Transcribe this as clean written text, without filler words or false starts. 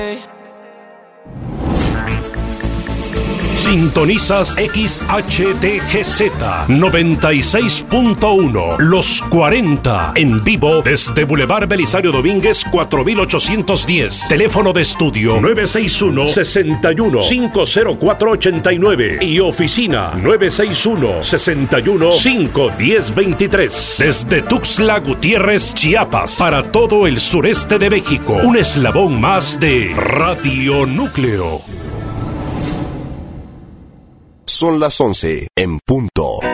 Sintonizas XHTGZ 96.1 Los 40 en vivo desde Boulevard Belisario Domínguez 4810. Teléfono de estudio 961-61-50489 y oficina 961-61-51023. Desde Tuxtla Gutiérrez, Chiapas, para todo el sureste de México. Un eslabón más de Radio Núcleo. Son las 11 en punto.